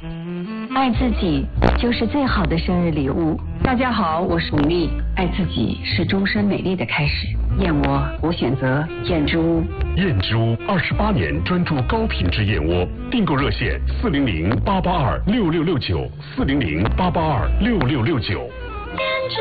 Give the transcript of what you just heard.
爱自己就是最好的生日礼物。 大家好，我是米粒。爱自己是终身美丽的开始。燕窝，我选择燕之屋。 燕之屋28年专注高品质燕窝，订购热线400-882-6669，400-882-6669。